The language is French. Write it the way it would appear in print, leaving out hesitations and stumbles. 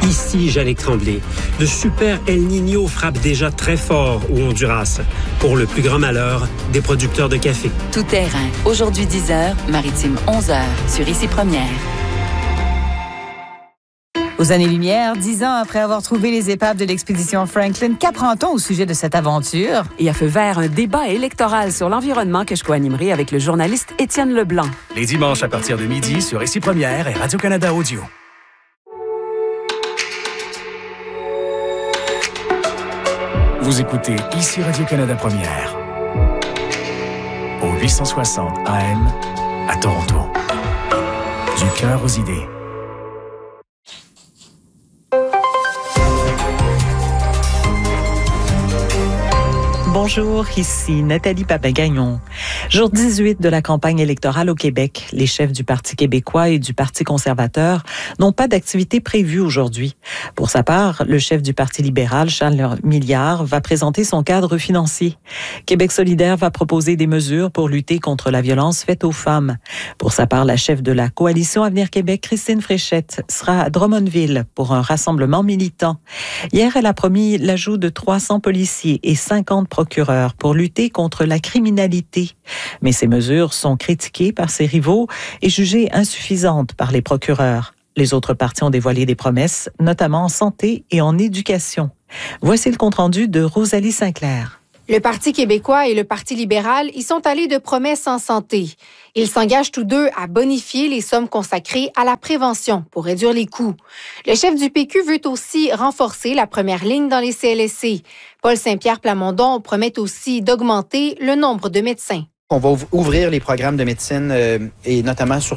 Ici, Jannick Tremblay. De super El Niño frappent déjà très fort au Honduras, pour le plus grand malheur des producteurs de café. Tout terrain. Aujourd'hui 10h, Maritime 11h, sur Ici Première. Aux années-lumière, 10 ans après avoir trouvé les épaves de l'expédition Franklin, qu'apprend-on au sujet de cette aventure? Et à feu vert, un débat électoral sur l'environnement que je co-animerai avec le journaliste Étienne Leblanc. Les dimanches à partir de midi sur Ici Première et Radio-Canada Audio. Vous écoutez Ici Radio-Canada Première. Au 860 AM à Toronto. Du cœur aux idées. Bonjour, ici Nathalie Papagagnon. Jour 18 de la campagne électorale au Québec. Les chefs du Parti québécois et du Parti conservateur n'ont pas d'activité prévue aujourd'hui. Pour sa part, le chef du Parti libéral, Charles Milliard, va présenter son cadre financier. Québec solidaire va proposer des mesures pour lutter contre la violence faite aux femmes. Pour sa part, la chef de la Coalition Avenir Québec, Christine Fréchette, sera à Drummondville pour un rassemblement militant. Hier, elle a promis l'ajout de 300 policiers et 50 procureurs pour lutter contre la criminalité. Mais ces mesures sont critiquées par ses rivaux et jugées insuffisantes par les procureurs. Les autres partis ont dévoilé des promesses, notamment en santé et en éducation. Voici le compte-rendu de Rosalie Sinclair. Le Parti québécois et le Parti libéral y sont allés de promesses en santé. Ils s'engagent tous deux à bonifier les sommes consacrées à la prévention pour réduire les coûts. Le chef du PQ veut aussi renforcer la première ligne dans les CLSC. Paul Saint-Pierre Plamondon promet aussi d'augmenter le nombre de médecins. On va ouvrir les programmes de médecine et notamment sur